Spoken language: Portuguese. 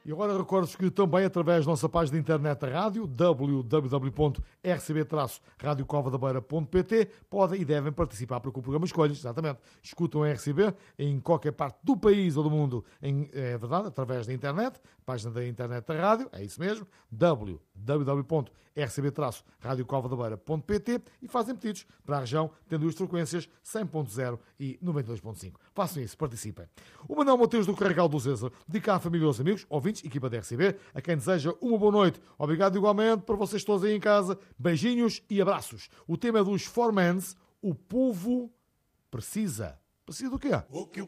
E agora recordo-vos que também através da nossa página de internet da rádio, www.rcb-radiocovadabeira.pt, podem e devem participar para que o programa escolhas, exatamente. Escutam a RCB em qualquer parte do país ou do mundo, é verdade, através da internet, página da internet da rádio, é isso mesmo, www.rcb-radiocovadabeira.pt, e fazem pedidos para a região, tendo as frequências 100.0 e 92.5. Façam isso, participem. O Manuel Mateus do Carregal do César dedica à família e aos amigos, ouvintes, equipa da RCB, a quem deseja uma boa noite. Obrigado igualmente para vocês todos aí em casa. Beijinhos e abraços. O tema é dos Four Mans, o povo precisa. Precisa do quê?